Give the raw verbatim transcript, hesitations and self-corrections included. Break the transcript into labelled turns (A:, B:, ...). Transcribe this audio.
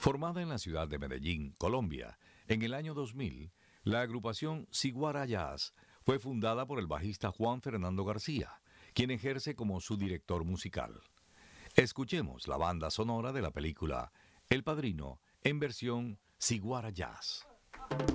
A: Formada en la ciudad de Medellín, Colombia, en el año dos mil, la agrupación Ciguara Jazz fue fundada por el bajista Juan Fernando García, quien ejerce como su director musical. Escuchemos la banda sonora de la película El Padrino en versión Ciguara Jazz.